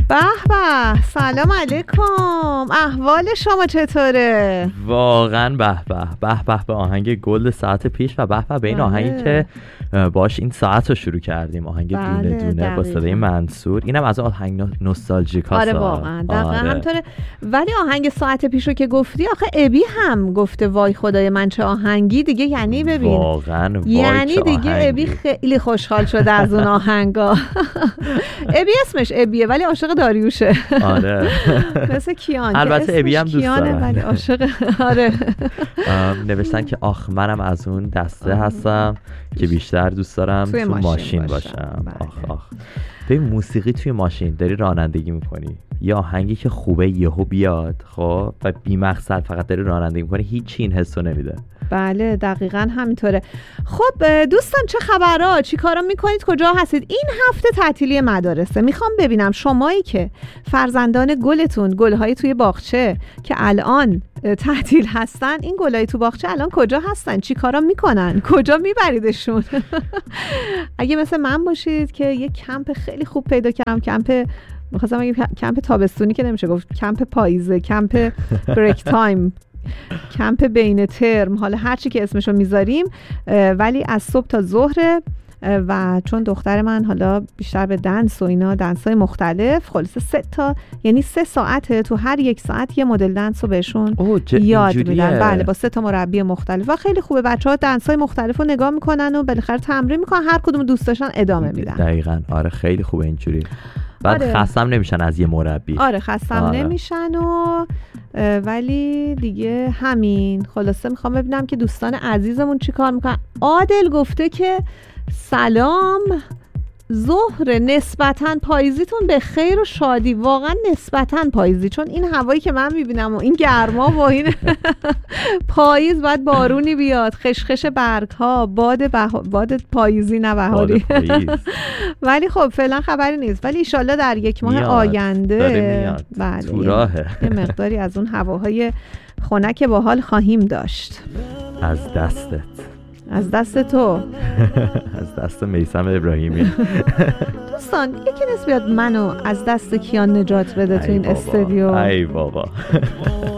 به به، سلام علیکم. احوال شما چطوره؟ واقعا به به آهنگ گلد ساعت پیش و به به این آهنگی که باش این ساعت رو شروع کردیم، آهنگ دونه دونه با صدای منصور. اینم از آهنگ نوستالژیک هست. آره واقعا دقیقا همطوره. ولی آهنگ ساعت پیش رو که گفتی، آخه ابی هم گفته وای خدای من چه آهنگی دیگه. یعنی ببین واقعا یعنی دیگه ابی خیلی خوشحال شده از اون آهنگا. ابی اسمش ابیه ولی عاشق داریوشه. آره مثل کیان. البته ابی هم دوست دارم ولی عاشق. آره نوشتن که آخ منم از اون دسته هستم که بیشتر دوست دارم تو ماشین باشم. آخ به موسیقی توی ماشین داری رانندگی میکنی، یه آهنگی که خوبه یهو بیاد خب و بی مقصد فقط داری رانندگی میکنی، هیچی این حسو نمیده. بله دقیقاً همینطوره. خب دوستان چه خبرها؟ چی کارا میکنید؟ کجا هستید؟ این هفته تعطیلی مدارسه. میخوام ببینم شمایی که فرزندان گلتون، گلهای توی باغچه که الان تعطیل هستن، این گلهای تو باغچه الان کجا هستن؟ چی کارا میکنن؟ کجا میبریدشون؟ اگه مثل من باشید که یه کمپ خیلی خوب پیدا کردم، می‌خواستم بگم کمپ تابستونی که نمیشه گفت، کمپ پاییزه، کمپ بریک تایم، کمپ بین ترم، حالا هر چی که اسمشو میذاریم، ولی از صبح تا ظهر. و چون دختر من حالا بیشتر به دنس و اینا، دنس‌های مختلف، خلاصه 3 ساعته، تو هر 1 ساعت یه مدل دنس رو بهشون یاد میدن. بله با 3 مربی مختلف و خیلی خوبه. بچه‌ها دنس‌های مختلف رو نگاه میکنن و بالاخره تمرین میکنن، هر کدوم دوست داشتن ادامه میدن. دقیقاً آره خیلی خوبه اینجوری. بعد خستم نمیشن از یه مربی. آره خستم نمیشن و ولی دیگه همین. خلاصه میخوام ببینم که دوستان عزیزمون چی کار میکنن. عادل گفته که سلام ظهر، نسبتاً پاییزیتون به خیر و شادی. واقعا نسبتاً پاییزی، چون این هوایی که من میبینم و این گرما و این پاییز باید بارونی بیاد، خشخش برگ ها، باد پاییزی نه بهاری. ولی خب فعلا خبری نیست، ولی ایشالله در 1 ماه آینده تو راهه یه مقداری از اون هواهای خنک باحال خواهیم داشت. از دست تو از دست میثم ابراهیمی. دوستان یکی نیست بیاد منو از دست کیان نجات بده تو این استودیو. ای بابا